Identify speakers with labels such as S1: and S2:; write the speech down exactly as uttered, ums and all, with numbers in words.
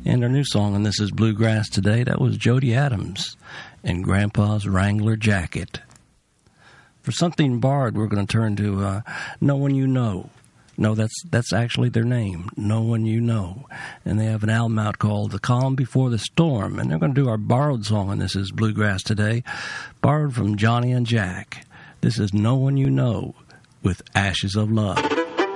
S1: And our new song, and this is Bluegrass Today, that was Jody Adams and Grandpa's Wrangler Jacket. For something borrowed, we're going to turn to uh, No One You Know. No, that's that's actually their name, No One You Know. And they have an album out called The Calm Before the Storm. And they're going to do our borrowed song, and this is Bluegrass Today, borrowed from Johnny and Jack. This is No One You Know with Ashes of Love.